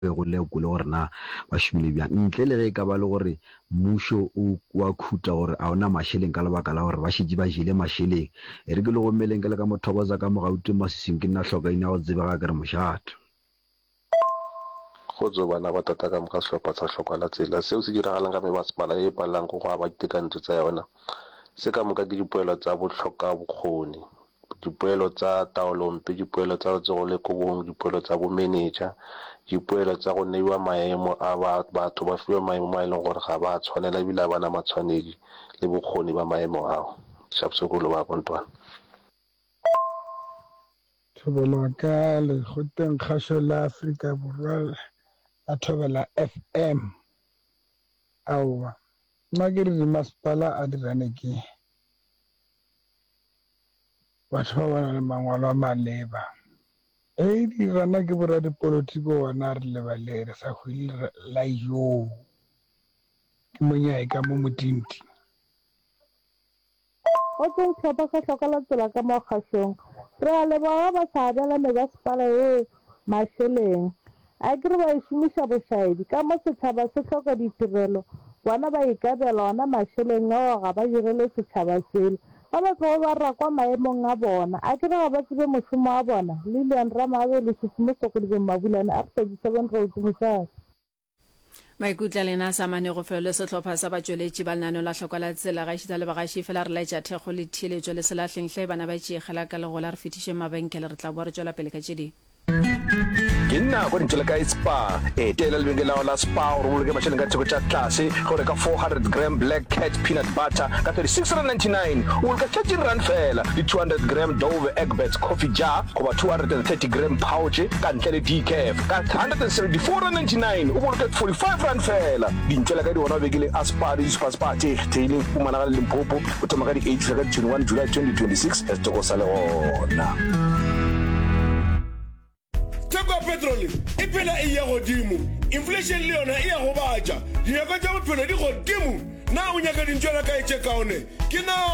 go le go le gore na ba šomile bjang ntle le ge ka ba le gore mmušo o wa khuta gore a ona mašheleng ka lebaka la gore ba šetse ba jele mašheleng e re ke le go mmeleng ke le ka mothoboza ka mogauteng masising ke nna hlokaina go tsebega ke re mošate go tso bana ba tata ka moka sehlopha sa hlokwa la tsela seo se diragalang ka mebasepala e palang go ga ba ditekanyetso tsa yona se ka moka ke dipoelo tsa botlhoka bokgoni dipoelo tsa taolompe dipoelo tsa go le kobong dipoelo tsa bomenetša dipoelo tsa go neiwa maemo a batho ba fiwa maemo a e leng gore ga ba tshwanela ebile bana matshwanedi le bokgoni ba maemo ao shapsegolo ba kontwana thobela ka le goteng kgašo la Afrika Borwa a thobela FM aowa nna ke re masepala a dirane ke batho ba bana le mangwalo a maleba e dirana ke borra dipolotiko wana re lebale re sa hwile la yo ke monyai ka mo motinti o tlo tlhopha ka tlhoka tsela ka mo kgašong re a leba ba sa abela mebasepala e mašeleng a ke re ba e šomiša bošaedi ka mo setšhaba se tlhoka ditirelo bona ba ikabela ona mašeleng ao ga ba direle setšhaba sele ba ba tlo ba rakwa maemong a bona a ke re ga ba tsebe mošomo wa bona Lilian Ramabe le Sesimoso go dibeng Mabulane a 37 road Mosadi maikutla lena sa mane go fela sehlopha sa batšweletši ba lenaneo la hlokwa la tsela ga šita le bagaši fela re laetša thekgo le thieletšo le selahlenghle bana ba tšeegela ka legola re fetiše mabenkele re tla boa re tšwela pele ka tšedi ke nna go ntšwele ka spa e tela lebenkelao la spa gore boloke mašheleng ka theko tša tlase go reka 400 gram black cat peanut butter ka 36.99 o boloka 13 rand fela le 200 gram dove eggbets coffee jar goba 230 gram pouch ka ntle le decaf ka 174.99 o boloka 45 rand fela dintšwela ka di gona bekeleng a spa le disupaspa tše kgetheileng fumanaga le limpopo o thoma ka di 8 ka 21 July 2026 e setoko sa le gona petrol e phela e ya godimo inflation le yona e ya go batša dinyaka tša bophelo di godimo na o nyaka dintšwela ka e tšekaone ke na